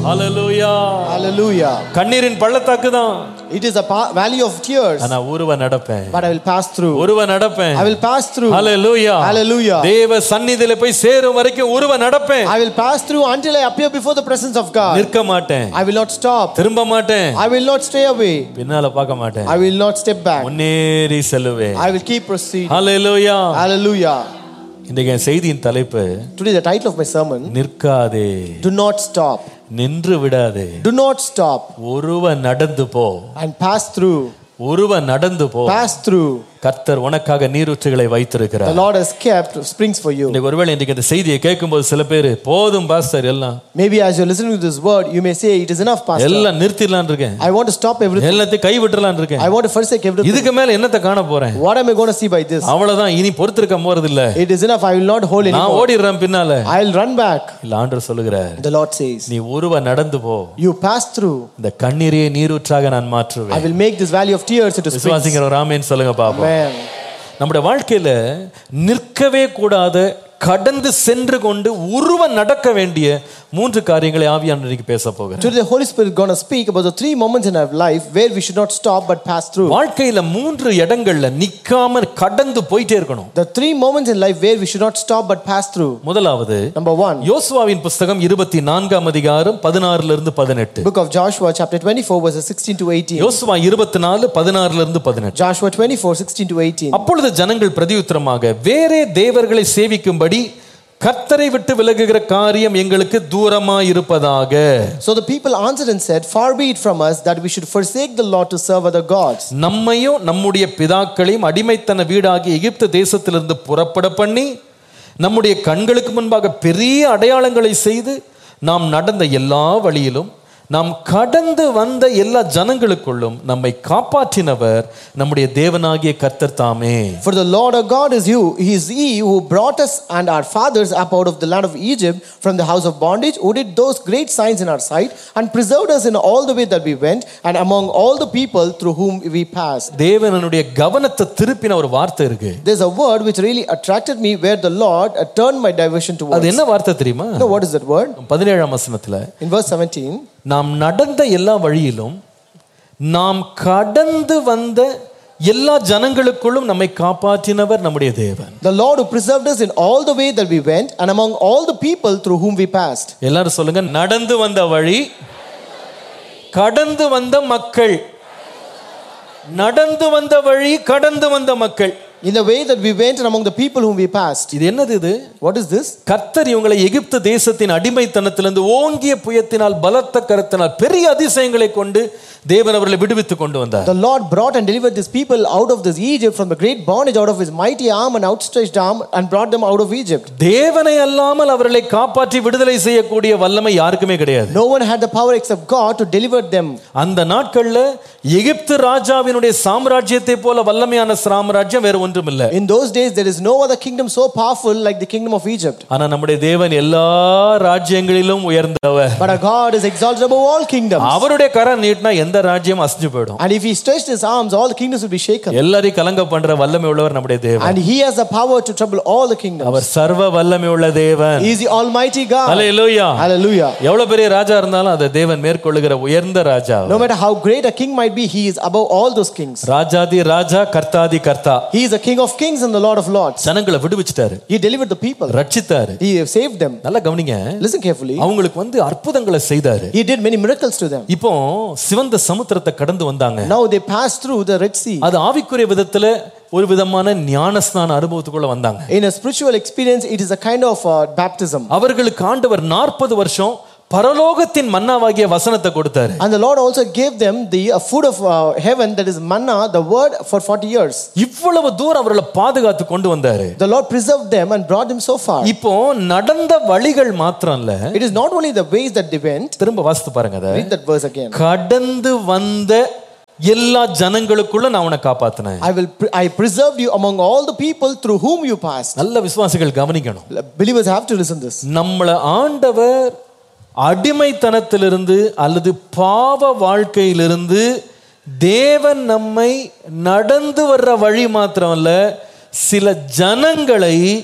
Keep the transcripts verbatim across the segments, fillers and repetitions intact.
Hallelujah. Hallelujah. கண்ணீரின் பள்ளத்தாக்கு தான். It is a valley of tears. ஆனா ஒருவ நடப்பேன். But I will pass through. ஒருவ நடப்பேன். I will pass through. Hallelujah. Hallelujah. தேவ சந்நிதியில போய் சேரும் வரைக்கும் ஒருவ நடப்பேன். I will pass through until I appear before the presence of God. நிற்க மாட்டேன். I will not stop. திரும்ப மாட்டேன். I will not stay away. பின்னால பார்க்க மாட்டேன். I will not step back. முன்னேறி செல்லுவேன். I will keep proceeding. Hallelujah. Hallelujah. இன்றைய செய்தியின் தலைப்பு, Today the title of my sermon, நிற்காதே. Do not stop. நின்று விடாதே. Do not stop. ஒருவ நடந்து போ. And pass through. ஒருவ நடந்து போ. Pass through. கர்த்தர் உனக்காக நீரூற்றுகளை வைத்திருக்கிறார். The Lord has kept springs for you. இன்னைக்கு ஒருவேளை இன்றைக்கு இந்த செய்தியை கேட்கும்போது சில பேர் போதும் பாஸ்டர் எல்லாம். Maybe as you are listening to this word, you may say it is enough, pastor. எல்லாம் நிறுத்திடலாம் இருக்கேன். I want to stop everything. எல்லாத்தையும் கை விட்டுறலாம் இருக்கேன். I want to forsake everything. இதுக்கு மேல என்னத்தை காண போறேன்? What am I going to see by this? அவ்வளவுதான், இனி பொறுத்திருக்க போறது இல்ல. It is enough. I will not hold anymore. நான் ஓடிறேன் பின்னால. I will run back. இல்ல, ஆண்டவர் சொல்லுகிறார், The Lord says, நீ ஒருவ நடந்து போ. You pass through. இந்த கண்ணீரை நீரூற்றாக நான் மாற்றுவேன். I will make this valley of tears into springs. விசுவாசிக்கிற ஒரு ஆமென் சொல்லுங்க பாப்போம். Amen. நம்முடைய வாழ்க்கையில நிற்கவே கூடாத, கடந்து சென்று கொண்டு உருவ நடக்க வேண்டிய மூன்று காரியங்களை ஆவியானவர் இன்னைக்கு பேச போகிறார். Today the Holy Spirit going to speak about the three moments in our life where we should not stop but pass through. வாழ்க்கையில மூன்று இடங்கள்ல நிக்காம கடந்து போயிட்டே இருக்கணும். The three moments in life where we should not stop but pass through. முதலாவது, Number one, யோசுவாவின் புத்தகம் இருபத்தி நான்காம் அதிகாரம் பதினாறுல இருந்து பதினெட்டு. Book of Joshua chapter twenty-four verses sixteen to eighteen. யோசுவா இருபத்தி நான்கு பதினாறுல இருந்து பதினெட்டு. Joshua twenty-four sixteen to eighteen. அப்பொழுது ஜனங்கள் பிரதியுத்தரமாக, வேறே தேவர்களை சேவிக்கும்படி கர்த்தரை விட்டு விலகுகிற காரியம் எங்களுக்கு தூரமாய் இருப்பதாக. So the people answered and said, Far be it from us that we should forsake the Lord to serve other gods. நம்மையும் நம்முடைய பிதாக்களையும் அடிமைத்தன வீடாகிய எகிப்து தேசத்திலிருந்து புறப்பட பண்ணி நம்முடைய கண்களுக்கு முன்பாக பெரிய அடையாளங்களை செய்து நாம் நடந்த எல்லா வழியிலும் நாம் கடந்து வந்த எல்லா ஜனங்களுக்குள்ளும் நம்மை காப்பாற்றினவர் நம்முடைய தேவனாகிய கர்த்தர் தாமே. For the Lord our God is you, he is he who brought us and our fathers up out of the land of Egypt from the house of bondage, who did those great signs in our sight and preserved us in all the way that we went and among all the people through whom we passed. தேவனுடைய கவனத்தை திருப்பின ஒரு வார்த்தை இருக்கு. There's a word which really attracted me where the Lord uh, turned my diversion towards. அது என்ன வார்த்தை தெரியுமா? No, what is that word? பதினேழாம் வசனத்துல, in verse seventeen, நாம் நடந்த எல்லா வழியிலும் நாம் கடந்து வந்த எல்லா ஜனங்களுக்குள்ளும் நம்மை காப்பாற்றினவர் நம்முடைய தேவன். The Lord who preserved us in all the way that we went and among all the people through whom we passed. எல்லாரும் சொல்லுங்க, நடந்து வந்த வழி, கடந்து வந்த மக்கள். நடந்து வந்த வழி, கடந்து வந்த மக்கள். In the way that we went and among the people whom we passed. இது என்னது இது? What is this? கர்த்தர் இவங்களை எகிப்து தேசத்தின் அடிமைத்தனத்திலிருந்து ஓங்கிய புயத்தினால் பலத்த கரத்தினால் பெரிய அதிசயங்களை கொண்டு தேவன் அவர்களை விடுவித்து கொண்டு வந்தார். The Lord brought and delivered these people out of this Egypt from the great bondage, out of his mighty arm and outstretched arm, and brought them out of Egypt. தேவனை அல்லாமல் அவர்களை காப்பாற்றி விடுதலை செய்யக்கூடிய வல்லமை யாருக்குமே கிடையாது. No one had the power except God to deliver them. அந்த நாட்கள்ல எகிப்து ராஜாவினுடைய சாம்ராஜ்யத்தை போல வல்லமையான சாம்ராஜ்யம் வேற ஒன்றும் இல்லை. In those days there is no other kingdom so powerful like the kingdom of Egypt. ஆனா நம்முடைய தேவன் எல்லா ராஜ்யங்களிலும் உயர்ந்தவர். But our God is exalted above all kingdoms. அவருடைய கரம் நீட்டினா எந்த ராஜ்யம் அசைஞ்சு போய்டும். And if he stretched his arms, all the kingdoms will be shaken. எல்லாரையும் கலங்க பண்ற வல்லமை உள்ளவர் நம்முடைய தேவன். And he has the power to trouble all the kingdoms. அவர் சர்வ வல்லமை உள்ள தேவன். He is the almighty God. Hallelujah. Hallelujah. எவ்வளவு பெரிய ராஜா இருந்தாலும் அந்த தேவன் மேற்கொள்ளுகிற உயர்ந்த ராஜா. No matter how great a king might be, he is above all those kings. ராஜாதி ராஜா, கர்த்தாதி கர்த்தா. He is the King of kings and the Lord of lords. ஜனங்களை விடுவிச்சிட்டாரு. He delivered the people. ரட்சித்தாரு. He saved them. நல்லா கவனிங்க. Listen carefully. அவங்களுக்கு வந்து அற்புதங்களை செய்தாரு. He did many miracles to them. இப்போ சிவந்த சமுத்திரத்தை கடந்து வந்தாங்க. Now they passed through the Red Sea. அது ஆவிக்குரிய விதத்துல ஒரு விதமான ஞானஸ்நான அனுபவத்துக்குள்ள வந்தாங்க. In a spiritual experience, it is a kind of uh, baptism. அவர்களுக்கு ஆண்டவர் நாற்பது வருஷம் பரலோகத்தின் மன்னாவாகிய வசனத்தை கொடுத்தாரு. And the Lord also gave them the uh, food of uh, heaven, that is manna, the word, for forty years. இவ்வளவு தூரம் அவர்களை பாதுகாத்து கொண்டு வந்தாரு. The Lord preserved them and brought them so far. இப்போ நடந்த வழிகள் மாத்திரம் இல்ல. It is not only the ways that they went. திரும்ப வாசித்து பாருங்க அத. Read that verse again. கடந்து வந்த எல்லா ஜனங்களுக்குள்ள நான் உன்னை காப்பாத்தினேன். I will I preserved you among all the people through whom you passed. நல்ல விசுவாசிகள் கவனிக்கணும். Believers have to listen this. நம்மள ஆண்டவர் அடிமைத்தனத்திலிருந்து அல்லது பாவ வாழ்க்கையிலிருந்து தேவன் நம்மை நடந்து வர்ற வழி மாத்திரம் அல்ல, சில ஜனங்களை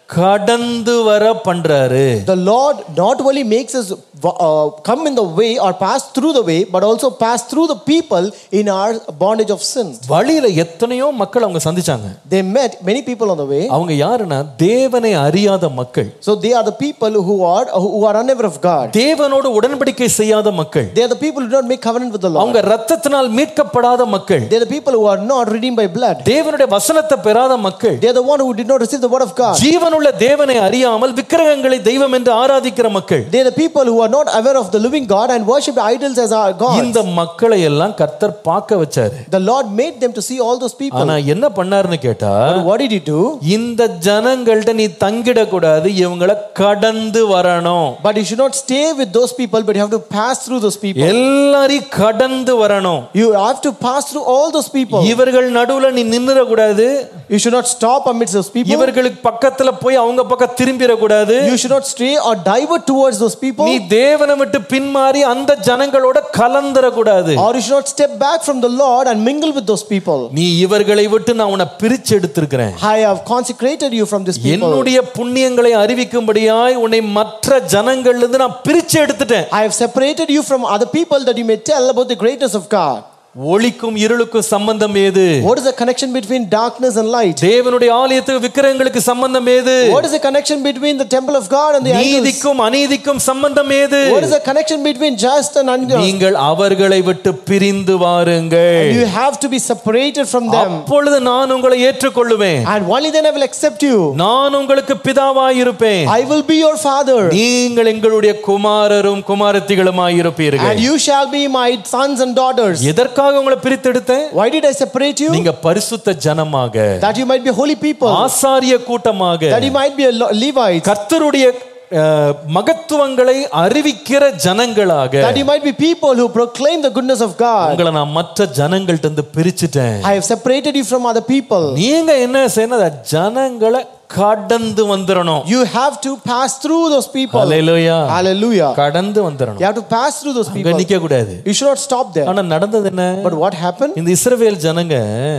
கடந்து வர பண்றாரு. The Lord not only makes us uh, come in the way or pass through the way, but also pass through the people in our bondage of sin. வழியில எத்தனையோ மக்கள் அவங்க சந்திச்சாங்க. They met many people on the way. அவங்க யாருன்னா தேவனை அறியாத மக்கள். So they are the people who are who are unaware of God. தேவனோடு உடன்படிக்கை செய்யாத மக்கள். They are the people who do not make covenant with the Lord. அவங்க இரத்தத்தினால் மீட்கப்படாத மக்கள். They are the people who are not redeemed by blood. தேவனுடைய வசனத்தை பெறாத மக்கள். They are the one who did not receive the word of God. ஜீவனுள்ள தேவனை அறியாமல் விக்கிரகங்களை தெய்வம் என்று ஆராதிக்கிற மக்கள். They are the people who are not aware of the living God and worship idols as our God. இந்த மக்களை எல்லாம் கர்த்தர் பார்க்க வச்சாரு. The Lord made them to see all those people. ஆனா என்ன பண்ணாருன்னு கேட்டா, what did he do? இந்த ஜனங்கள்ட்ட நீ தங்கிட கூடாது, இவங்களை கடந்து வரணும். But you should not stay with those people, but you have to pass through those people. எல்லாரையும் கடந்து வரணும். You have to pass through all those people. இவர்கள் நடுவுல நீ நின்னுற கூடாது. You should not stop amidst those people. இவர்களுக்கு பக்கத்துல போய் அவங்க பக்கம் திரும்பிர கூடாது. You should not stray or divert towards those people. நீ தேவனை விட்டு பின்மாறி அந்த ஜனங்களோட கலந்தர கூடாது. Or you should not step back from the Lord and mingle with those people. நீ இவர்களை விட்டு நான் உன்னை பிரிச்சு எடுத்திருக்கிறேன். I have consecrated you from these people. என்னுடைய புண்ணியங்களை அறிவிக்கும்படியாய் உன்னை மற்ற ஜனங்கள்ல இருந்து நான் பிரிச்சு எடுத்துட்டேன். I have separated you from other people that you may tell about the greatness of God. ஒளிக்கும் இருளுக்கும் சம்பந்தம் ஏது? What is the connection between darkness and light? தேவனுடைய ஆலயத்துக்கு விக்கிரகங்களுக்கு சம்பந்தம் ஏது? What is the connection between the temple of God and the idols? நீதிக்கும் அநீதிக்கும் சம்பந்தம் ஏது? What is the connection between just and unjust? நீங்கள் அவர்களை விட்டு பிரிந்து வாருங்கள். You have to be separated from them. அப்பொழுது நான் உங்களை ஏற்றுக்கொள்ளுவேன். And only then I will accept you. நான் உங்களுக்கு பிதாவாய் இருப்பேன். I will be your father. நீங்கள் எங்களுடைய குமாரரும் குமாரத்திகளுமாய் இருப்பீர்கள். And you shall be my sons and daughters. எதற்காக உங்களை பிரித்தெடுத்தேன்? Why did I separate you? நீங்க பரிசுத்த ஜனமாக, that you might be holy people, ஆசாரிய கூட்டமாக, that you might be a Levite, கர்த்தருடைய மகத்துவங்களை அறிவிக்கிற ஜனங்களாக, that you might be people who proclaim the goodness of God. உங்களை நான் மற்ற ஜனங்கள்ட்ட இருந்து பிரிச்சிட்டேன். I have separated you from other people. நீங்க என்ன செய்யணும்? ஜனங்களை கடந்து வந்துறணும். You have to pass through those people. Hallelujah. Hallelujah. கடந்து வந்துறணும். You have to pass through those people. அங்க நிக்க கூடாது. You should not stop there. ஆனா நடந்தது என்ன? But what happened? இந்த இஸ்ரவேல் ஜனங்க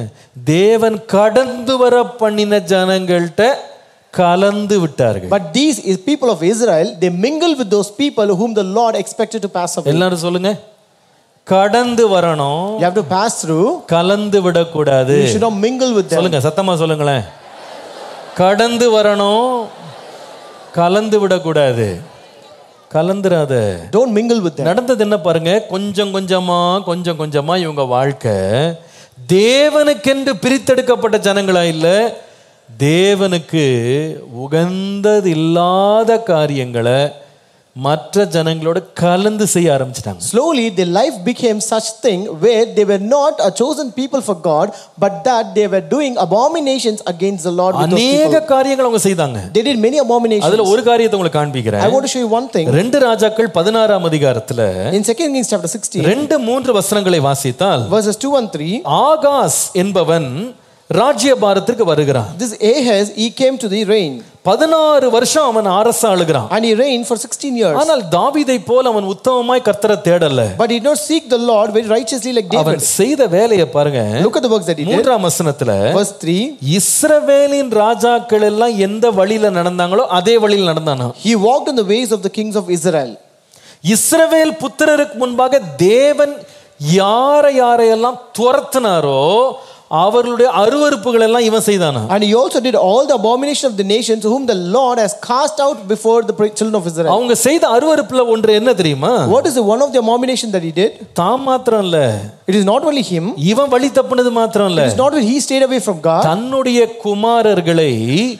தேவன் கடந்து வர பண்ணின ஜனங்கள்ட்ட கலந்து விட்டார்கள். But these people of Israel, they mingled with those people whom the Lord expected to pass away. எல்லாரும் சொல்லுங்க, கடந்து வரணும். You have to pass through. கலந்து விட கூடாது. You should not mingle with them. சொல்லுங்க, சத்தமா சொல்லுங்களேன். கடந்து வரணும், கலந்து விட கூடாது. கலந்துராத. Don't mingle with them. நடந்தது என்ன பாருங்க, கொஞ்சம் கொஞ்சமா கொஞ்சம் கொஞ்சமா இவங்க வாழ்க்கை தேவனுக்கென்று பிரித்தெடுக்கப்பட்ட ஜனங்களா இல்ல, தேவனுக்கு உகந்தது இல்லாத காரியங்களை மற்ற ஜனங்களோட கலந்து செய்ய ஆரம்பிச்சிட்டாங்க. Slowly their life became such thing where they were not a chosen people for God, but that they were doing abominations against the Lord with those people. அநேக காரியங்கள் அவங்க செய்தாங்க. They did many abominations. அதுல ஒரு காரியத்தை உங்களுக்கு காண்பிக்கிறேன். I want to show you one thing. ரெண்டு ராஜாக்கள் பதினாறாம் அதிகாரத்துல In Second Kings chapter sixteen, ரெண்டு மூன்று வசனங்களை வாசித்தால், verses two and three, Ahaz என்பவன் ராஜ்யபாரத்திற்கு வருகிறான். This Ahaz, he came to the reign. பதினாறு வருஷம் அவன் அரச ஆளுகிறான். And he reigned for sixteen years. ஆனால் தாவீதை போல அவன் உத்தமமாய் கர்த்தரை தேடல. But he did not seek the Lord very righteously like David. அவன் செய்த வேலையை பாருங்க. Look at the works that he did. மூன்றாம் வசனத்துல, verse three, இஸ்ரவேலின் ராஜாக்கள் எல்லாம் எந்த வழியில நடந்தாங்களோ அதே வழியில் நடந்தானா. He walked in the ways of the kings of Israel. இஸ்ரவேல் புத்திரருக்கு முன்பாக தேவன் யாரை யாரையெல்லாம் துரத்தினாரோ அவர்களுடைய அருவருப்புகள் எல்லாம் இவன் செய்தானா. And he also did all the abomination of the nations whom the Lord has cast out before the children of Israel. அவங்க செய்த அருவருப்புல ஒன்று என்ன தெரியுமா? What is the one of the abomination that he did? தாம் மாத்திரம் இல்ல, it is not only him. இவன் வழி தப்புனது மாத்திரம் இல்ல, it is not that he stayed away from God. தன்னுடைய குமாரர்களை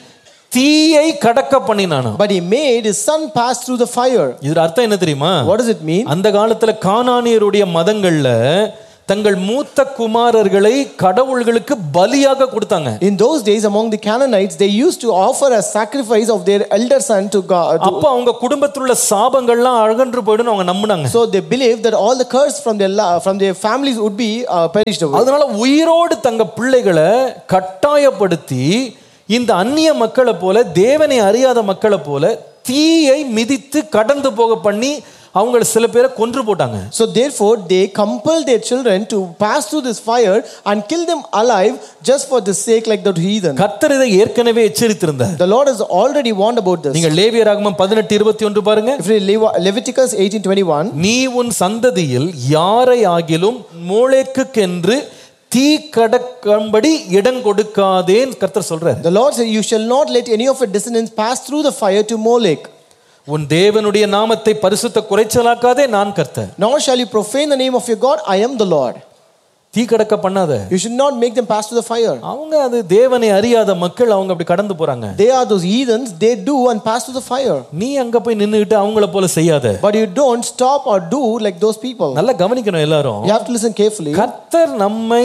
தீயை கடக்க பண்ணினானா. But he made his son pass through the fire. இதோட அர்த்தம் என்ன தெரியுமா? What does it mean? அந்த காலத்துல கானானியருடைய மதங்கள்ல தங்கள் மூத்த குமாரர்களை கடவுள்களுக்கு பலியாக கொடுத்தாங்க. In those days among the Canaanites, they used to offer a sacrifice of their elder son to God. அப்ப அவங்க குடும்பத்துல உள்ள சாபங்கள்லாம் அகன்று போய்டும் அவங்க நம்பினாங்க. So they believed that all the curse from their from their families would be uh, perished away. அதனால உயிரோடு தங்க பிள்ளைகளை கட்டாயப்படுத்தி இந்த அந்நிய மக்களை போல தேவனை அறியாத மக்களை போல தீயை மிதித்து கடந்து போக பண்ணி அவங்க சில பேரை கொன்று போட்டாங்க. So therefore they compelled their children to pass through this fire and kill them alive just for the sake like the heathen. கர்த்தர் இதை ஏற்கனவே எச்சரித்திருந்தார். The Lord has already warned about this. நீங்க லேவியராகமம் பதினெட்டு இருபத்தி ஒன்று பாருங்க. If you read Leviticus eighteen twenty-one, நீ உன் சந்ததியில் யாரை ஆகிலும் மோளேக்குக்கென்று தீ கடக்கும்படி இடம் கொடுக்காதேன் கர்த்தர் சொல்றார். The Lord said, you shall not let any of your descendants pass through the fire to Molech. உன் தேவனுடைய நாமத்தை பரிசுத்த குறைச்சலாக்காதே, நான் கர்த்தர். Nor shall you profane the name of your God, I am the Lord. தீ கடக்க பண்ணாத. You should not make them pass through the fire. அவங்க அது தேவனை அறியாத மக்கள், அவங்க அப்படி கடந்து போறாங்க. They are those heathens, they do and pass through the fire. நீ அங்க போய் நின்னுகிட்டு அவங்கள போல செய்யாத. But you don't stop or do like those people. நல்லா கவனிக்கணும் எல்லாரும். You have to listen carefully. கர்த்தர் நம்மை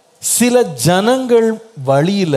சில ஜனங்கள் வழியில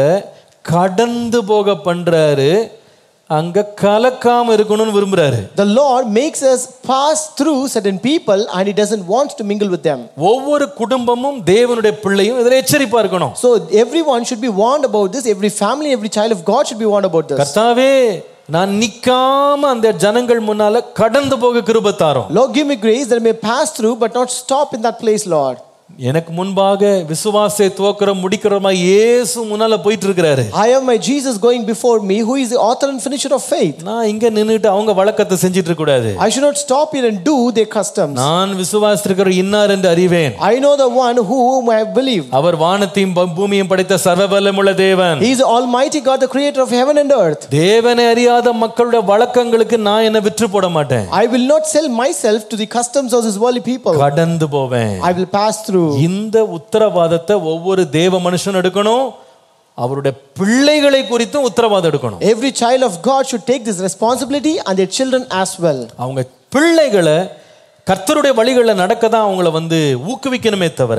கடந்து போக பண்றாரு, அங்க கலக்காம இருக்கணும்னு விரும்புறாரு. The Lord makes us pass through certain people and he doesn't want to mingle with them. ஒவ்வொரு குடும்பமும் தேவனுடைய பிள்ளையும் இதிலே எச்சரிப்பா இருக்கணும். So everyone should be warned about this. Every family, every child of God should be warned about this. கர்த்தாவே, நான் நிக்காம அந்த ஜனங்கள் முன்னால கடந்து போக கிருபை தாரும். Lord, give me grace that I may pass through but not stop in that place, Lord. எனக்கு முன்பாக விசுவாசத்தை துவக்கிற முடிக்கிறமா இயேசு முன்னால போயிட்டு இருக்காரு. I have my Jesus going before me, who is the author and finisher of faith. நான் இங்க நின்னுட்டு அவங்க வழக்கத்தை செஞ்சிட்டு இருக்க கூடாது. I should not stop here and do their customs. நான் விசுவாசிக்கிற இன்னார் என்று அறிவேன். I know the one whom I have believed. அவர் வானத்தையும் பூமியையும் படைத்த சர்வவல்லமுள்ள தேவன். He is the Almighty God, the creator of heaven and earth. தேவனை அறியாத மக்களுடைய வழக்கங்களுக்கு நான் என்ன விற்று போட மாட்டேன். I will not sell myself to the customs of this worldly people. கடந்து போவேன். I will pass through. இந்த உத்தரவாதத்தை ஒவ்வொரு தேவ மனுஷன் எடுக்கணும். அவருடைய பிள்ளைகளை குறித்தும் உத்தரவாதம் எடுக்கணும். Every child of God should take this responsibility and their children as well. அவங்க பிள்ளைகளை கர்த்தருடைய வழிகளில் நடக்க தான் அவங்கள வந்து ஊக்குவிக்கணுமே தவிர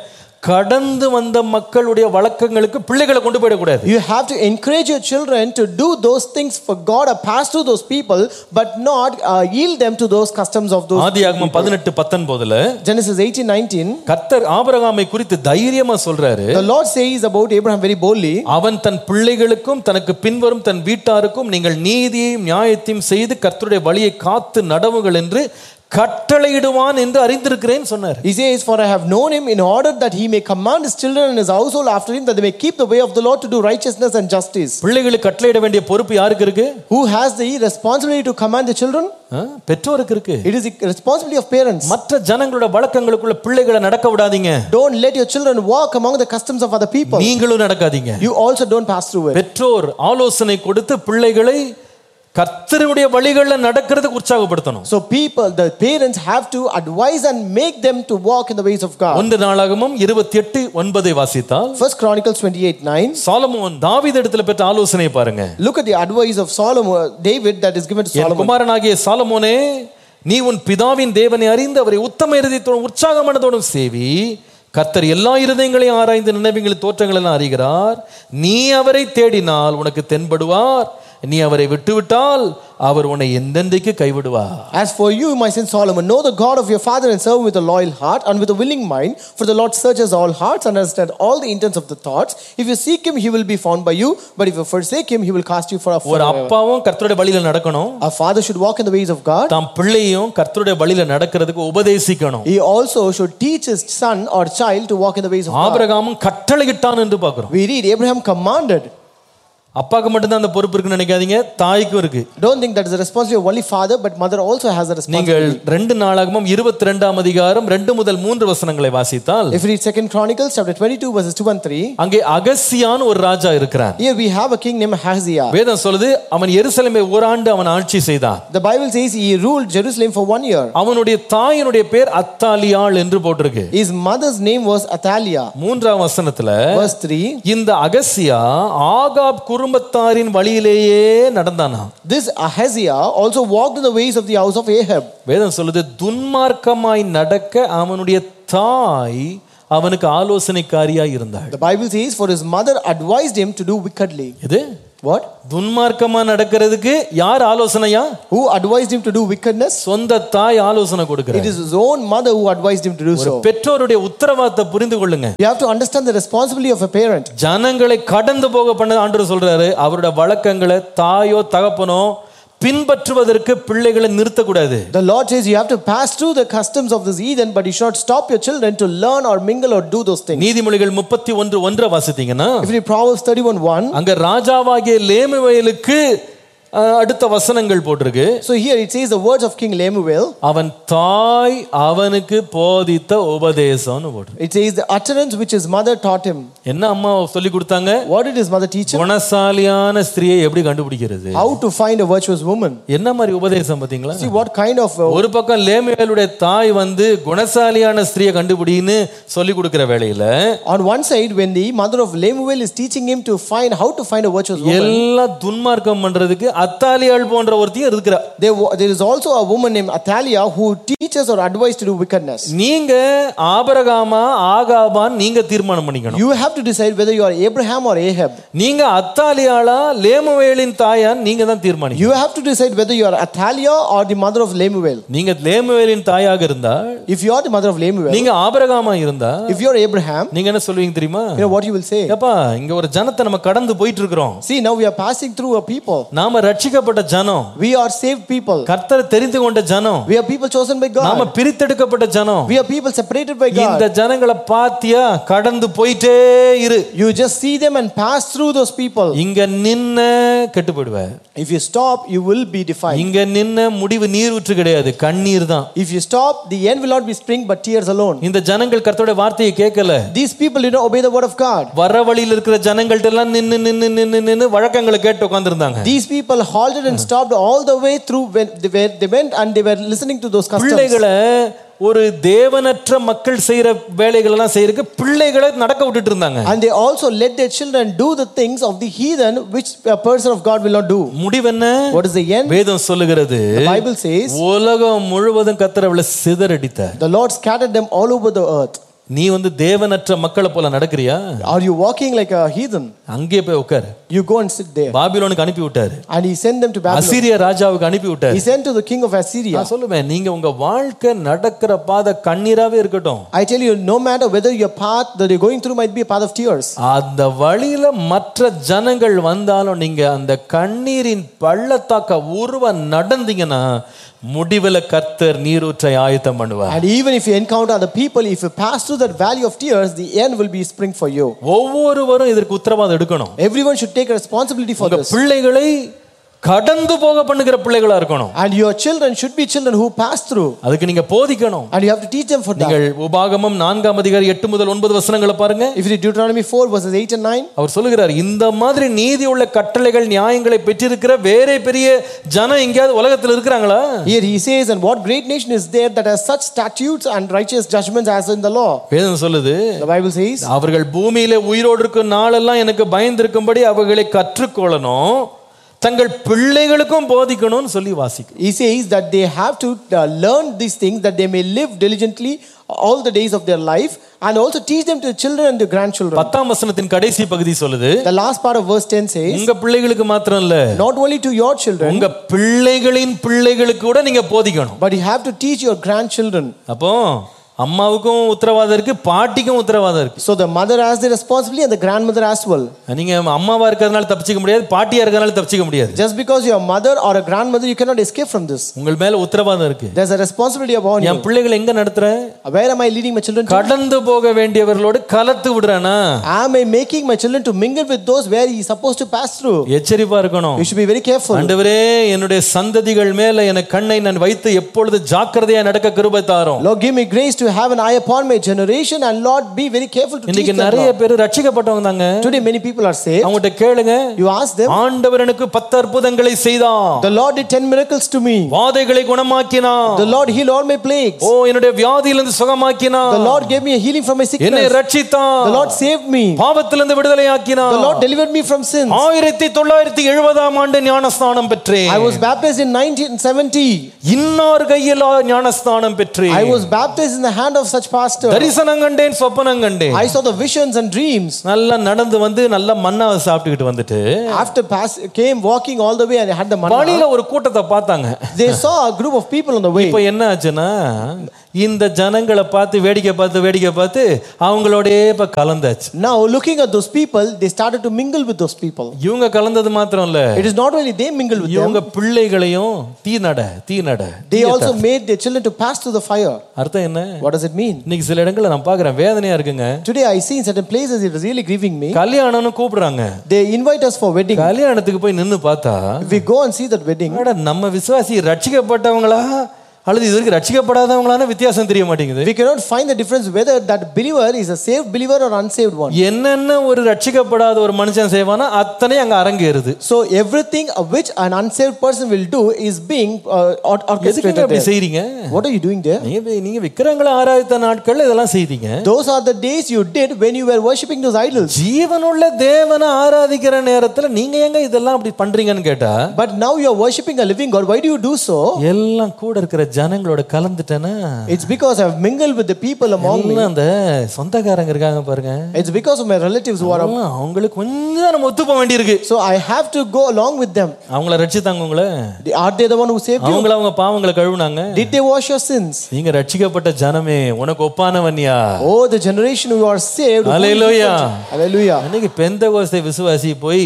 கடந்து வந்த மக்களுடைய வழக்கங்களுக்கு பிள்ளைகளை கொண்டு போயிடக்கூடாது. You have to encourage your children to do those things for God or pass through those people, but not uh, yield them to those customs of those. ஆதியாகமம் பதினெட்டு பத்தொன்பதுல Genesis eighteen nineteen, கர்த்தர் ஆபிரகாமை குறித்து தைரியமா சொல்றாரு. the Lord says about Abraham very boldly, அவன் தன் பிள்ளைகளுக்கும் தனக்கு பின்வரும் தன் வீட்டாருக்கும் நீங்கள் நீதியையும் நியாயத்தையும் செய்து கர்த்தருடைய வழியை காத்து நடவுங்கள் என்று கட்டளையிடுவான் என்று அறிந்திருக்கிறேன் சொன்னார். He says, for I have known him in order that he may command his children and his household after him, that they may keep the way of the Lord to do righteousness and justice. பிள்ளைகளுக்கு கட்டளையிட வேண்டிய பொறுப்பு யாருக்கு இருக்கு? Who has the responsibility to command the children? பெற்றோருக்கு இருக்கு. It is the responsibility of parents. மற்ற ஜனங்களோட வழக்கங்களுக்குள்ள பிள்ளைகளை நடக்க விடாதீங்க. Don't let your children walk among the customs of other people. நீங்களும் நடக்காதீங்க. You also don't pass through it. பெற்றோர் ஆலோசனை கொடுத்து பிள்ளைகளை கர்த்தருடைய வழிகளில் நடக்கிறதுக்கு உற்சாகப்படுத்தணும். So people, the parents have to advise and make them to walk in the ways of God. ஒன்று நாளாகமம் இருபத்தி எட்டு ஒன்பதை வாசித்தால் First Chronicles twenty-eight nine, Solomon தாவீதிடத்தில் பெற்ற ஆலோசனையை பாருங்க. look at the advice of Solomon, David, that is given to N Solomon. குமாரனாகிய சாலமோனே, நீ உன் பிதாவின் தேவனை அறிந்து அவரை உத்தம இருதயத்தோடும் உற்சாகமானதோடும் சேவி. கர்த்தர் எல்லா இருதயங்களையும் ஆராய்ந்து நினைவுகளின் தோற்றங்கள் எல்லாம் அறிகிறார். நீ அவரை தேடினால் உனக்கு தென்படுவார். நீ அவரை விட்டுவிட்டால் அவர் உன்னை எந்தெந்தைக்கு கைவிடுவார். As for you, my son Solomon, know the God of your father and serve him with a loyal heart and with a willing mind, for the Lord searches all hearts and understands all the intents of the thoughts. If you seek him, he will be found by you, but if you forsake him, he will cast you for a ஒரு அப்பாவும் கர்த்தருடைய வழியில நடக்கணும். A father should walk in the ways of God. தாம் பிள்ளையும் கர்த்தருடைய வழியில நடக்கிறதுக்கு உபதேசிக்கணும். He also should teach his son or child to walk in the ways of God. ஆபிரகாமும் கட்டளையிட்டான் என்று பார்க்கிறோம். We read Abraham commanded. அப்பாக்கு மட்டும் தான் அந்த பொறுப்பு இருக்குன்னு நினைக்காதீங்க, தாய்க்கும் இருக்கு. Don't think that is the responsibility of only father, but mother also has a responsibility. நீங்கள் ரெண்டு நாளாகமம் இருபத்தி இரண்டாம் அதிகாரம் ரெண்டு முதல் மூன்று வசனங்களை வாசித்தால், if you read Second Chronicles chapter twenty-two verses two and three, அங்கே அகசியான் ஒரு ராஜா இருக்கிறான். here we have a king named Ahaziah. வேதம் சொல்லுது அவன் எருசலேமை ஓராண்டு அவன் ஆட்சி செய்தான். The Bible says he ruled Jerusalem for one year. அவனுடைய தாயினுடைய பேர் அத்தாலியாள் என்று போட்டிருக்கு. His mother's name was Athaliah. மூன்றாம் வசனத்துல verse three, இந்த அகசியா ஆகாப் குடும்பத்தாரின் வழியிலேயே நடந்தானா. This Ahaziah also walked in the ways of the house of Ahab. வேதம் சொல்லுது துன்மார்க்கமாய் நடக்க அவனுடைய தாய் அவனுக்கு ஆலோசனைக்காரியாய் இருந்தாள். The Bible says for his mother advised him to do wickedly. இது What? துன்மார்க்கமா நடக்கிறதுக்கு யார் ஆலோசனையா? Who advised him to do wickedness? சொந்த தாய் ஆலோசனை கொடுக்கிறார். It is his own mother who advised him to do so. பெற்றோருடைய உத்தரவாதத்தை புரிந்து கொள்ளுங்க. You have to understand the responsibility of a parent. ஜனங்களை கடந்து போக பண்ண ஆண்டவர் சொல்றாரு. அவருடைய வழக்கங்களை தாயோ தகப்பனோ பின்பற்றுவதற்கு பிள்ளைகளை நிறுத்தக்கூடாது. The Lord says you have to pass through the customs of this heathen, but you should not stop your children to learn or mingle or do those things. நீதிமொழிகள் முப்பத்தி ஒன்று ஒன்று வாசித்தீங்கன்னா If you read Proverbs thirty-one one, அங்க ராஜாவாகிய லேமுவேலுக்கு அடுத்த வசனங்கள் போட்டிருக்கு. so here it says the words of King Lemuel. அவன் தாய் அவனுக்கு போதித்த உபதேசம்னு போட்டு. It says the utterance which his mother taught him. என்ன அம்மா சொல்லி கொடுத்தாங்க? What did his mother teach him? குணசாலியான ஸ்திரியை எப்படி கண்டுபிடிக்கிறது? How to find a virtuous woman. என்ன மாதிரி உபதேசம் பாத்தீங்களா? See what kind of uh, ஒரு பக்கம் லேமுவேலுடைய தாய் வந்து குணசாலியான ஸ்திரியை கண்டுபிடின்னு சொல்லி கொடுக்கிற வேளையில on one side when the mother of Lemuel is teaching him to find how to find a virtuous woman, எல்லா துன்மார்க்கம் பண்றதுக்கு அத்தாலியாள் போன்ற ஒருத்தியும் இருக்கிறா. there there is also a woman named Athaliah who teaches or advises to do wickedness. நீங்க ஆபிரகாமா ஆகாபான் நீங்க தீர்மானம் பண்ணிக்கணும். You have to decide whether you are Abraham or Ahab. நீங்க அத்தாலியாளா லேமுவேலின் தாயா நீங்க தான் தீர்மானிக்கணும். You have to decide whether you are Athaliah or the mother of Lemuel. நீங்க லேமுவேலின் தாயாக இருந்தா, if you are the mother of Lemuel, நீங்க ஆபிரகாமா இருந்தா, if you are Abraham, நீங்க என்ன சொல்வீங்க தெரியுமா? you know what you will say? அப்பா இங்க ஒரு ஜனத்தை நம்ம கடந்து போயிட்டு இருக்கோம். See, now we are passing through a people. நாம ரட்சிக்கப்பட்ட ஜனம். We are saved people. கர்த்தர் தெரிந்து கொண்ட ஜனம். We are people chosen by God. நாம பிரித்தெடுக்கப்பட்ட ஜனம். We are people separated by God. இந்த ஜனங்களை பாத்தியா கடந்து போயிட்டே இரு. You just see them and pass through those people. இங்க நின்ன கெட்டு போய்டுவே. If you stop, you will be defiled. இங்க நின்ன முடிவு நீர் ஊற்று கிடையாது, கண்ணீர் தான். If you stop, the end will not be spring but tears alone. இந்த ஜனங்கள் கர்த்தருடைய வார்த்தையை கேட்கல. These people did not obey the word of God. வர வழியில் இருக்கிற ஜனங்கள்ட்ட எல்லாம் நின்னு நின்னு நின்னு நின்னு வழக்கங்களை கேட்டு உட்கார்ந்திருந்தாங்க. These people halted and stopped all the way through when they were, they went and they were listening to those customs. பிள்ளைகளை ஒரு தேவனற்ற மக்கள் செய்யற வேலைகள் எல்லாம் செய்யறதுக்கு பிள்ளைகளை நடக்க விட்டுட்டு இருந்தாங்க. And they also let their children do the things of the heathen which a person of God will not do. முடிவு என்ன? What is the end? வேதம் சொல்லுகிறது, the Bible says, உலகம் முழுவதும் கர்த்தர் அவளை சிதறடித்தார். the Lord scattered them all over the earth. நீ வந்து தேவனற்ற மக்களை போல நடக்கறியா? Are you walking like a heathen? அங்கே போய் உட்கார். You go and sit there. பாபிலோனுக்கு அனுப்பி விட்டார். And he sent them to Babylon. அசீரியா ராஜாவுக்கு அனுப்பி விட்டார். He sent to the king of Assyria. நான் சொல்லுவேன், நீங்க உங்க வாழ்க்கை நடக்கிற பாதை கண்ணீராவே இருக்கட்டும். I tell you, no matter whether your path that you're going through might be a path of tears. அந்த வழியில மற்ற ஜனங்கள் வந்தாலும் நீங்க அந்த கண்ணீரின் பள்ளத்தாக்க உருவ நடந்தீங்கன்னா முடிவுல கர்த்தர் நீரூற்றை ஆயத்தம் பண்ணுவார். And even if you encounter other people, if you pass through that valley of tears, the end will be spring for you. ஒவ்வொருவரும் இதற்கு உத்தரவாதம் எடுக்கணும். Everyone should take responsibility for this. பிள்ளைகளை கடந்து போக பண்ணுகிற பிள்ளைகளா இருக்கணும். And your children should be children who pass through. அதுக்கு நீங்க போதிக்கணும். And you have to teach them for that. நீங்கள் உபாகமம் நான்காம் அதிகாரம் எட்டு முதல் ஒன்பது வசனங்களை பாருங்க. If you read Deuteronomy four verses eight and nine, அவர் சொல்லுகிறார், இந்த மாதிரி நீதி உள்ள கட்டளைகள் நியாயங்களை பெற்றிருக்கிற வேற பெரிய ஜனம் எங்கயாவது உலகத்தில் இருக்கிறாங்களா? Here he says, and what great nation is there that has such statutes and righteous judgments as in the law? வேதம் சொல்லுது, The Bible says, அவர்கள் பூமியிலே உயிரோடு இருக்கும் நாளெல்லாம் எனக்கு பயந்திருக்கும்படி அவர்களை கற்றுக்கொள்ளணும், தங்கள் பிள்ளைகளுக்கும் போதிக்கணும்னு சொல்லி வாசிக்கும். He says that they have to uh, learn these things that they may live diligently all the days of their life, and also teach them to the children and the grandchildren. பத்தாம் வசனத்தின் கடைசி பகுதி சொல்லுது, The last part of verse ten says, உங்க பிள்ளைகளுக்கு மாத்திரம் இல்ல, not only to your children, உங்க பிள்ளைகளின் பிள்ளைகளுக்கு கூட நீங்க போதிக்கணும். but you have to teach your grandchildren. அப்போ அம்மாவுக்கும் உத்தரவாதம் இருக்கு, பாட்டிக்கும் உத்தரவாதம் இருக்கு. So the mother has the responsibility and the grandmother as well. நீங்க அம்மாவா இருக்கிறதுனால தப்பிச்சிக்க முடியாது, பாட்டியா இருக்கிறதுனால தப்பிச்சிக்க முடியாது. Just because you are mother or a grandmother, you cannot escape from this. உங்கள் மேல உத்தரவாதம் இருக்கு. There's a responsibility upon you. என் பிள்ளைகளை எங்க நடத்துறேன்? Where am I leading my children to? கடந்து போக வேண்டியவர்களோடு கலத்து விடுறானா? Am I making my children to mingle with those where he is supposed to pass through? எச்சரிப்பா இருக்கணும். You should be very careful. ஆண்டவரே, என்னுடைய சந்ததிகள் மேல என் கண்ணை நான் வைத்து எப்பொழுது ஜாக்கிரதையா நடக்க கிருபை தாரும். Lord, give me grace to have an eye upon my generation, and Lord, be very careful to teach them. இன்னைக்கு நிறைய பேர் ரட்சிக்கப்பட்டவங்க தாங்க. Today many people are saved. அவங்கட்ட கேளுங்க. You ask them. ஆண்டவர் எனக்கு பத்து அற்புதங்களை செய்தார். The Lord did ten miracles to me. வாதைகளை குணமாக்கினார். The Lord healed all my plagues. ஓ, என்னுடைய வியாதியிலிருந்து சுகமாக்கினார். The Lord gave me a healing from my sickness. என்னை ரட்சித்தார். The Lord saved me. பாவத்திலிருந்து விடுதலையாக்கினார். The Lord delivered me from sins. ஆயிரத்து தொள்ளாயிரத்து எழுபதாம் ஆண்டு ஞானஸ்நானம் பெற்றேன். I was baptized in nineteen seventy. இன்னார் கையில் ஞானஸ்நானம் பெற்றேன். I was baptized in the the hand of such pastor. தரிசனம் கண்டேன், சொப்பனம் கண்டேன். I saw the visions and dreams. நல்லா நடந்து வந்து நல்லா மன்னாவை சாப்பிட்டுக்கிட்டு வந்துட்டு After pass came walking all the way and had the manna. வழியில ஒரு கூட்டத்தை பார்த்தாங்க. They saw a group of people on the way. இப்போ என்ன ஆச்சுன்னா இந்த ஜனங்களை பார்த்து வேடிக்கை பார்த்து வேடிக்கை பார்த்து அவங்களோடயே இப்ப கலந்தாச்சு. Now looking at those people, they started to mingle with those people. இவங்க கலந்தது மாத்திரம் இல்ல, It is not only they mingled with them. இவங்க பிள்ளைகளையும் தீ நட தீ நட They also made their children to pass through the fire. அர்த்தம் என்ன? What does it mean? இன்னைக்கு சில இடங்கள்ல நான் பார்க்கறேன், வேதனையா இருக்குங்க. Today I see in certain places it is really grieving me. கல்யாணம்னு கூப்பிடுறாங்க. They invite us for wedding. கல்யாணத்துக்கு போய் நின்னு பார்த்தா If we go and see that wedding, அட நம்ம விசுவாசி ரட்சிக்கப்பட்டவங்களா அல்லது இதுவரைக்கும் ரட்சிக்கப்படாதவங்களான வித்தியாசம் தெரிய மாட்டேங்குது. we cannot find the difference whether that believer is a saved believer or unsaved one. என்னென்ன ஒரு ரட்சிக்கப்படாத ஒரு மனுஷன் செய்வானா அத்தனை அங்க அரங்கேறுது. So everything which an unsaved person will do is being uh, orchestrated. அப்படி செய்றீங்க? What are you doing there? நீங்க நீங்க விக்கிரங்களை ஆராதித்த நாட்கள்ல இதெல்லாம் செய்தீங்க. Those are the days you did when you were worshiping those idols. ஜீவனுள்ள தேவனை ஆராதிக்கிற நேரத்துல நீங்க எங்க இதெல்லாம் அப்படி பண்றீங்கன்னு கேட்டா, but now you are worshiping a living God. Why do you do so? எல்லாம் கூட இருக்கிற ஜனங்களோட கலந்துட்டேனா, it's because I have mingled with the people among me. அந்த சொந்தக்காரங்க இருக்காங்க பாருங்க, it's because of my relatives who are அவங்களுக்கு கொஞ்சம் நம்ம ஒத்து போக வேண்டியிருக்கு. so I have to go along with them. அவங்கள ரட்சித்தாங்க உங்களை? Are they the one who saved you? அவங்கள அவங்க பாவங்களை கழுவுனாங்க? Did they wash your sins? நீங்க ரட்சிக்கப்பட்ட ஜனமே, உனக்கு ஒப்பானவன்யா. oh the generation who are saved. Hallelujah hallelujah. அன்னைக்கு பெந்தகோஸ்தே விசுவாசி போய்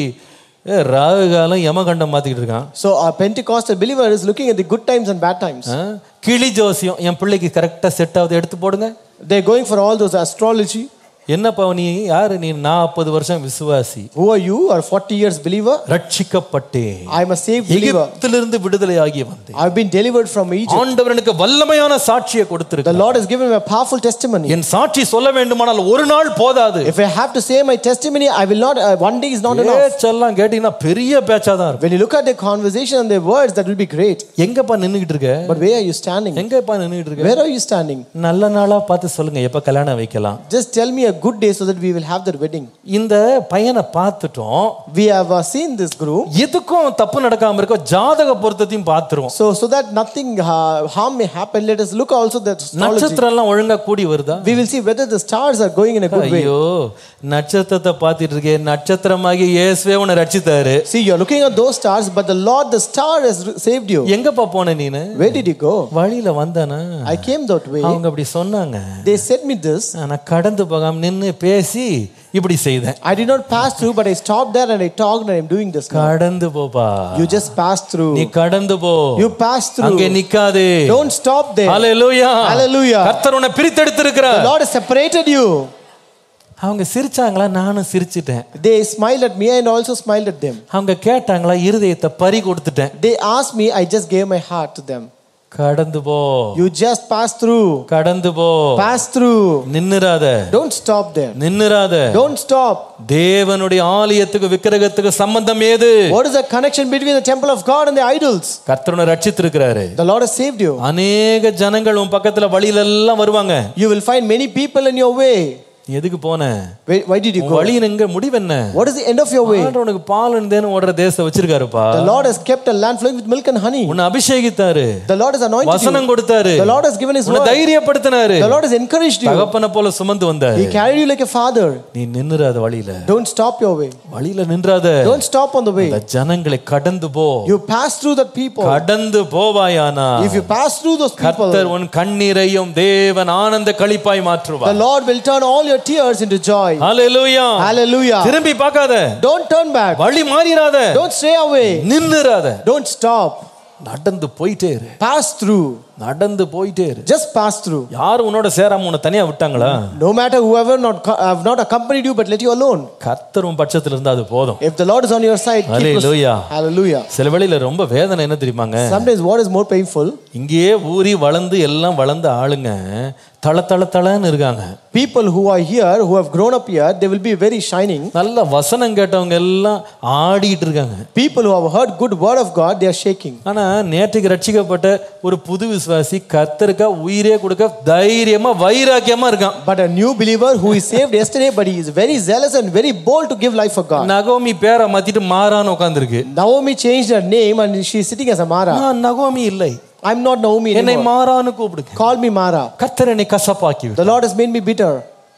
ராகு காலம் யமகண்டம் மாத்திக்கிட்டு இருக்கான். so a Pentecostal believer is looking at the good times and bad times. கிளி ஜோசியம் என் பிள்ளைக்கு கரெக்டா செட் ஆகுது எடுத்து போடுங்க. they are going for all those astrology. என்னப்பா நீ யாரு? நீ நாற்பது வருஷம் விசுவாசி. who are you? Are forty years believer? ரட்சிக்கப்பட்டேன், I am a saved believer. எகிப்திலிருந்து விடுதலையாகி வந்தேன். I have been delivered from Egypt. ஆண்டவர் எனக்கு வல்லமையான சாட்சியை கொடுத்திருக்கிறார். the Lord has given me a powerful testimony. என் சாட்சி சொல்ல வேண்டுமானால் ஒரு நாள் போதாது. if I have to say my testimony, I will not. Uh, one day is not enough. பேச்செல்லாம் கேட்டீங்கன்னா பெரிய பேச்சா தான் இருக்கும். when you look at the conversation and the words, that will be great. எங்கப்பா நின்னுகிட்டு இருக்க? but where are you standing? எங்கப்பா நின்னுகிட்டு இருக்க? where are you standing? நல்ல நாளா பார்த்து சொல்லுங்க, எப்ப கல்யாணம் வைக்கலாம். just tell me a good day so that we will have that wedding. இந்த பையனை பார்த்துட்டோம், we have uh, seen this group. எதுக்கும் தப்பு நடக்காம இருக்க ஜாதக பொருத்தத்தையும் பார்த்துறோம். so so that nothing uh, harm may happen, let us look also that நட்சத்திரம் எல்லாம் ஒழுங்கா கூடி வருதா? we will see whether the stars are going in a good way. ஐயோ நட்சத்திரத்தை பார்த்துட்டு இருக்கே, நட்சத்திரமாகி இயேசுவே உன்னை ரட்சித்தாரு. see you are looking at those stars, but the Lord the star has saved you. எங்கப்பா போன நீனு? where did you go? வழியில வந்தானா? I came that way. அவங்க அப்படி சொன்னாங்க. they said me this. நான் கடந்து போகாம நின்னு பேசி இப்படி செய்தேன். I did not pass through, but I stopped there and I talked and I am doing this now. கடந்து போப்பா. you just pass through. நீ கடந்து போ. you pass through. அங்கே நிக்காதே. don't stop there. Hallelujah. hallelujah. கர்த்தர் உன்னை பிரித்தெடுத்திருக்கிறார். the Lord has separated you. அவங்க சிரிச்சாங்களா? நானும் சிரிச்சிட்டேன். they smiled at me and also smiled at them. அவங்க கேட்டாங்களா? இருதயத்தை பறி கொடுத்துட்டேன். they asked me, I just gave my heart to them. கடந்து போ. you just pass through. கடந்து போ. pass through. நின்னுறாத. don't stop there. நின்னுறாத. don't stop. தேவனுடைய ஆலயத்துக்கு விக்கிரகத்துக்கு சம்பந்தம் ஏது? what is the connection between the temple of God and the idols? கர்த்தர் உன்னை ரட்சித்திருக்கிறாரு. the Lord has saved you. அநேக ஜனங்கள் உன் பக்கத்துல வழியில எல்லாம் வருவாங்க. you will find many people in your way. எதுக்கு போன? why did you go? வழி எங்க, முடிவு என்ன? what is the end of your way? ஆண்டவர் உனக்கு பாலும் தேனும் ஓடுற தேசம் வச்சிருக்காருப்பா. the Lord has kept a land flowing with milk and honey. உன்னை அபிஷேகித்தாரு. the Lord has anointed you. வசனம் கொடுத்தாரு. the Lord has given his word. உன்னை தைரியப்படுத்தினாரு. the Lord has encouraged you. தகப்பனை போல சுமந்து வந்தாரு. he carried you like a father. நீ நின்னுறாத வழியில. don't stop your way. வழியில நின்றாத. don't stop on the way. அந்த ஜனங்களை கடந்து போ. you pass through that people. கடந்து போவாயானா if you pass through those people, கர்த்தர் உன் கண்ணீரையும் தேவன் ஆனந்த களிப்பாய் மாற்றுவார். the Lord will turn all your tears into joy. hallelujah. hallelujah. திரும்பி பார்க்காத. don't turn back. வழி மாறிராத. don't stay away. நின்னுறாத. don't stop. நடந்து போயிட்டே இரு. pass through. நடந்து போயிட்டே இரு. just pass through. யார் உன்னோட சேராம உன்னை தனியா விட்டாங்களா? no matter whoever not have not accompanied you but let you alone. கர்த்தர் உன் பட்சத்துல இருந்தா அது போதும். if the Lord is on your side, hallelujah. hallelujah. சில வேளையில ரொம்ப வேதனை என்ன தெரியுமாங்க? sometimes what is more painful, இங்கேயே ஊறி வளர்ந்து எல்லாம் வளர்ந்த ஆளுங்க தள தள தளன்னு இருக்காங்க. people who are here who have grown up here, they will be very shining. நல்ல வசனம் கேட்டவங்க எல்லாம் ஆடிட்டு இருக்காங்க. people who have heard good word of God, they are shaking. ஆனா நேற்றுக்கு ரட்சிக்கப்பட்ட ஒரு புது விசுவாசி கர்த்தருக்கு உயிரே கொடுக்க தைரியமா வைராக்கியமா இருக்கான். but a new believer who is saved yesterday, but he is very zealous and very bold to give life for God. நகோமி பேரை மாத்திட்டு மாறான்னு உட்கார்ந்திருக்கு. Naomi changed her name and she is sitting as a Mara. நான் நகோமி இல்லை. I'm not Naomi என்னை anymore. மாறான்னு கூப்பிடுங்க. Call me Mara. கர்த்தர் என்னை கசப்பாக்கி The Lord has made me bitter.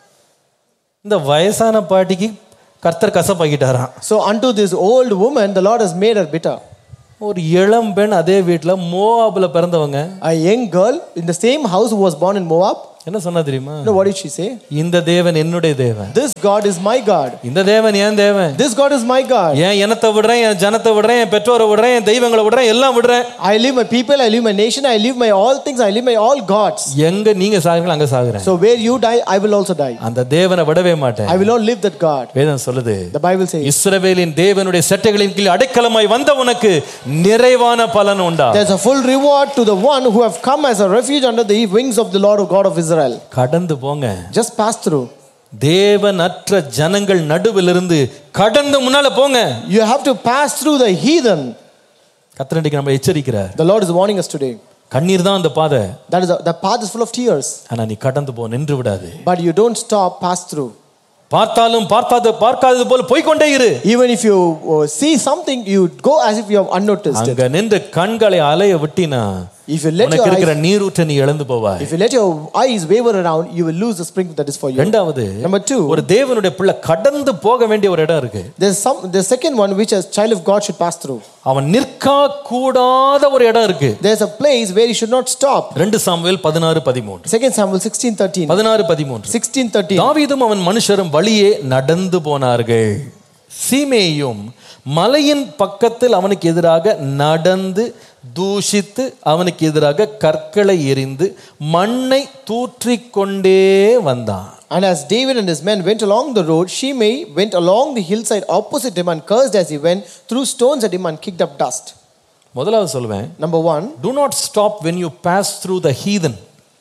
இந்த வயசான பாட்டிக்கு கர்த்தர் கசப்பாக்கிட்டாராம். So unto this old woman, the Lord has made her bitter. ஒரு இளம் பெண் அதே வீட்டுல மோவாபுல பிறந்தவங்க. A young girl in the same house who was born in Moab. என்ன சொன்னா தெரியுமா? No, what did she say? இந்த தேவன் என்னுடைய தேவன். This God is my God. இந்த தேவன் என் தேவன். This God is my God. என் இனத்தை விடுறேன், என் ஜனத்தை விடுறேன், என் பெற்றோரை விடுறேன், என் தெய்வங்களை விடுறேன், எல்லாம் விடுறேன். I leave my people, I leave my nation, I leave my all things, I leave my all gods. எங்க நீங்க சாகுறீங்களோ அங்க சாகுறேன். So where you die, I will also die. அந்த தேவனை விடவே மாட்டேன். I will not leave that God. வேதம் சொல்லுது. The Bible says. இஸ்ரவேலின் தேவனுடைய சட்டைகளின் கீழ் அடைக்கலமாய் வந்த உனக்கு நிறைவான பலன் உண்டா. There's a full reward to the one who have come as a refuge under the wings of the Lord God of Israel. கடந்து போங்க. Just pass through. தேவனற்ற ஜனங்கள் நடுவிலிருந்து கடந்து முன்னால போங்க. You have to pass through the heathen. கர்த்தர் இன்னைக்கு நம்மை எச்சரிக்கிறார். The Lord is warning us today. கண்ணீர் தான் அந்த பாதை. That is the, the path is full of tears. ஆனா நீ கடந்து போ, நின்று விடாதே. But you don't stop, pass through. பார்த்தாலும் பார்க்காத பார்க்காதது போல போய் கொண்டே இரு. Even if you uh, see something, you go as if you have unnoticed it. அங்க நின்று கண்களை அலைய விட்டினா If you let your உனக்கு இருக்கிற eyes, நீரூற்றை நீ இழந்து போவாய். if you let your eyes waver around, you will lose the spring that is for you. இரண்டாவது, Number two, ஒரு தேவனுடைய பிள்ளை கடந்து போக வேண்டிய ஒரு இடம் இருக்கு. there's some the second one which a child of God should pass through. அவன் நிற்க கூடாத ஒரு இடம் இருக்கு. There's a place where he should not stop. ரெண்டு சாமுவேல் பதினாறு பதிமூன்று. Second Samuel sixteen thirteen. பதினாறு பதிமூன்று. sixteen thirteen. தாவீதும் அவன் மனுஷரும் வழியே நடந்து போனார்கள். சீமேயும் மலையின் பக்கத்தில் அவனுக்கு எதிராக நடந்து தூஷித்து அவனுக்கு எதிராக கற்களை எறிந்து மண்ணை தூற்றிக்கொண்டே வந்தான். And as David and his men went along the road, Shimei went along the hillside opposite him and cursed as he went, threw stones at him and kicked up dust. முதலாவது சொல்வேன். Number one, do not stop when you pass through the heathen.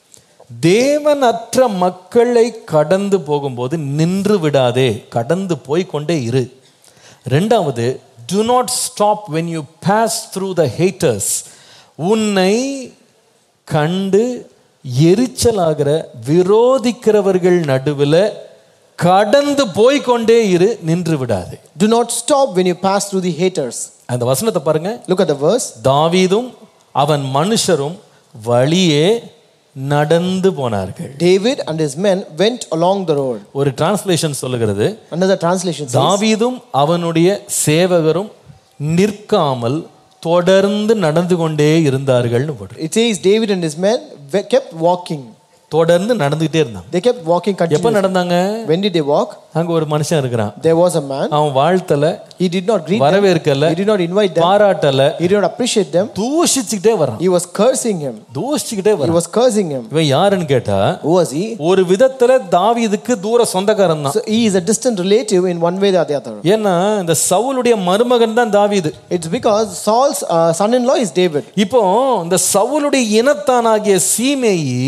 தேவனற்ற மக்களை கடந்து போகும்போது நின்று விடாதே, கடந்து போய் கொண்டே இரு. ரெண்டாவது, do not stop when you pass through the haters. உன்னை கண்டு எரிச்சலாகிற விரோதிக்கிறவர்கள் நடுவில் கடந்து போய் கொண்டே இரு, நின்று விடாதே. do not stop when you pass through the haters. அந்த வசனத்தை பாருங்க. Look at the verse. தாவீதும் அவன் மனுஷரும் வழியே நடந்து போனார்கள். David and his men went along the road. ஒரு டிரான்ஸ்லேஷன் சொல்லுகிறது, another translation says, தாவீதும் அவனுடைய சேவகரும் நிற்காமல் தொடர்ந்து நடந்து கொண்டே இருந்தார்கள். it says David and his men kept walking. தொடர்ந்து நடந்துட்டே இருந்தாங்க. They kept walking continuously. எப்ப நடந்தாங்க? When did they walk? அங்க ஒரு மனுஷன் இருக்கிறான். There was a man. அவன் வாழ்த்தல, he did not greet வரவேற்கல, them, he did not invite them, பாராட்டல, he did not appreciate them, தூஷிச்சுக்கிட்டே வரான். he was cursing him, தூஷிச்சுக்கிட்டே வரான். he was cursing him. இவன் யாருன்னு கேட்டா, who was he? ஒரு விதத்துல தாவீதுக்கு தூர சொந்தக்காரன் தான். So he is a distant relative in one way or the other. ஏன்னா இந்த சவுலுடைய மருமகன் தான் தாவீது. It's because Saul's uh, son-in-law is David. இப்போ இந்த சவுலுடைய இனத்தானாகிய சீமேயி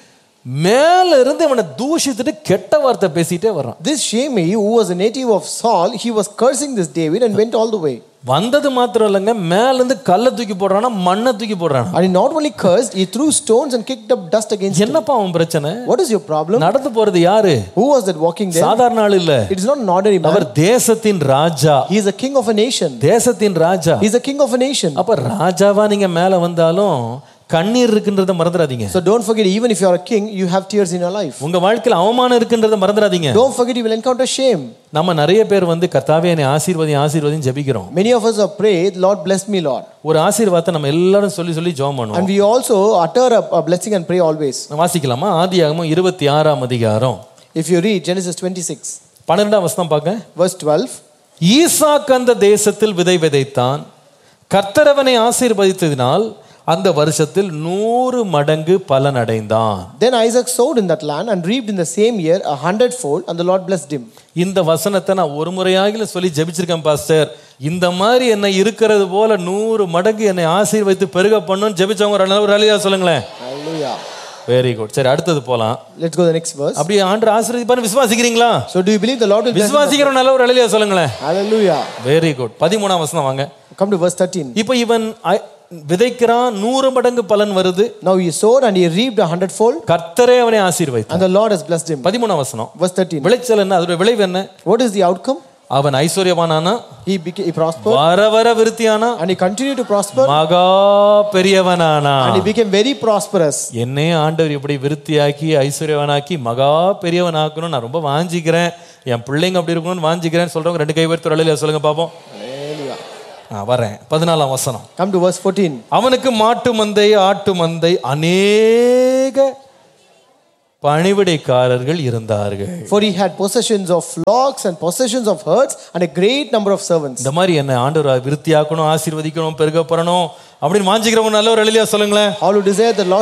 மேல இருந்து அவனை தூஷித்துட்டு கெட்ட வார்த்தை பேசிட்டே வரான். This Shimei, who was a native of Saul, he was cursing this David and went all the way. வந்தது மாத்திரம் இல்லைங்க, மேல இருந்து கல்லை தூக்கி போடுறானா, மண்ணை தூக்கி போடுறானா. And he not only cursed, he threw stones and kicked up dust against him. என்னப்பா அவன் பிரச்சனை? What is your problem? நடந்து போறது யாரு? Who was that walking there? சாதாரண ஆள் இல்ல. It is not an ordinary man. அவர் தேசத்தின் ராஜா. He is a king of a nation. தேசத்தின் ராஜா. He is a king of a nation. அப்ப ராஜாவா நீங்க மேல வந்தாலும் கண்ணீர் இருக்குன்றத மறந்துடாதீங்க. So don't forget, even if you are a king, you have tears in your life. உங்க வாழ்க்கையில அவமானம் இருக்குன்றத மறந்துடாதீங்க. Don't forget, you will encounter shame. நம்ம நிறைய பேர் வந்து கர்த்தாவே என்னை ஆசீர்வதி ஆசீர்வதின்னு ஜெபிக்கிறோம். Many of us have prayed, Lord bless me, Lord. ஒரு ஆசீர்வாதத்தை நம்ம எல்லாரும் சொல்லி சொல்லி ஜெபம் பண்ணுவோம். And we also utter a, a blessing and pray always. வாசிக்கலாமா? ஆதியாகமம் இருபத்தி ஆறாம் அதிகாரம். If you read Genesis twenty-six, பன்னிரண்டாம் வசனம் பாருங்க. verse twelve. ஈசாக்கு அந்த தேசத்தில் விதை விதைத்தான், கர்த்தர் அவனை ஆசீர்வதித்ததினால் அந்த வருஷத்தில் நூறு மடங்கு பலன் அடைந்தான். Then Isaac sowed in that land and reaped in the same year a hundredfold, and the Lord blessed him. இந்த வசனத்தை நான் ஒரு முறையாகில சொல்லி ஜெபிச்சிருக்கேன் பாஸ்டர். இந்த மாதிரி என்ன இருக்கிறது போல நூறு மடங்கு என்னை ஆசீர்வதித்து பெருக பண்ணுன்னு ஜெபிச்சவங்க ஒரு அலையா சொல்லுங்களேன். Hallelujah. Very good. சரி, அடுத்தது போலாம். Let's go to the next verse. அப்படியே ஆண்டவர் ஆசீர்வதிப்பார்னு விசுவாசிக்கிறீங்களா? So do you believe the Lord will bless? விசுவாசிக்கிற நல்ல ஒரு அலையா சொல்லுங்களேன். Hallelujah. Very good. பதிமூணாம் வசனம் வாங்க. Come to verse thirteen. இப்போ இவன் விதைக்கிறான், நூறு மடங்கு பலன் வருது. Now he sowed and he reaped a hundredfold. கர்த்தரே அவனை ஆசீர்வதித்தார். And the Lord has blessed him. பதிமூணாம் வசனம். Verse thirteen. விளைச்சல் என்ன? அதோட விளைவு என்ன? What is the outcome? அவன் ஐஸ்வர்யவானானா, He became he prospered வர வர விருத்தியானா, and he continued to prosper மகா பெரியவனானா. and he became very prosperous. என்னே ஆண்டவர் இப்படி விருத்தியாக்கி ஐஸ்வர்யவனாக்கி மகா பெரியவன் ஆக்கணும் நான் ரொம்ப வாஞ்சிக்கிறேன், என் பிள்ளைங்க அப்படி இருக்கணும்னு வாஞ்சிக்கிறேன்னு சொல்றவங்க ரெண்டு கை உயர்த்தி அல்லேலூயா சொல்லுங்க பாப்போம். Hallelujah. வரேன் பதினாலாம் வசனம். Come to verse fourteen. அவனுக்கு மாட்டு மந்தை ஆட்டு மந்தை அநேக பணிவிடைக்காரர்கள் இருந்தார்கள். For he had possessions of flocks and possessions of herds and a great number of servants. இந்த மாதிரி என்ன ஆண்டவர் விருத்தியாக்கணும், ஆசீர்வதிக்கணும், பெருக பெறணும் அப்படின்னு வாஞ்சிக்கிறவங்க நல்ல ஒரு அல்லேலூயா சொல்லுங்களேன். All who desire the Lord